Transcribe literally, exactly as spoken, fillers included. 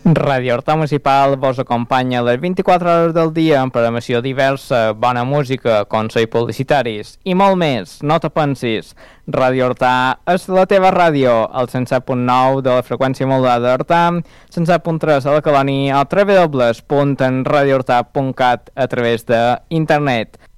Ràdio Horta Municipal vos acompanya les vint-i-quatre hores del dia amb programació diversa, bona música, consells publicitaris i molt més. No te pensis, Ràdio Horta és la teva ràdio, al cent set punt nou de la freqüència modulada d'Horta, cent set punt tres a la Colònia, al w w w punt radio horta punt cat a través d'internet.